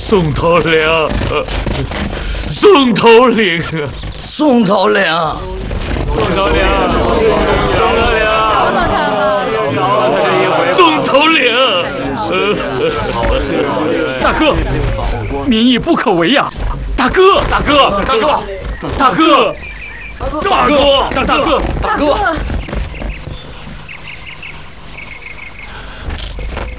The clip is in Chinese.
宋头领，宋头领， 宋头领， 宋头领，宋头领， 大哥，民意不可违呀！大哥，大哥，大哥，大哥，大哥，大哥，大哥，大哥。